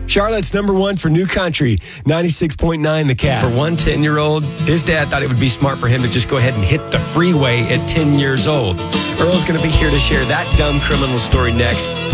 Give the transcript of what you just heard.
Charlotte's number one for new country, 96.9 The Cat. For one 10-year-old, his dad thought it would be smart for him to just go ahead and hit the freeway at 10 years old. Earl's going to be here to share that dumb criminal story next.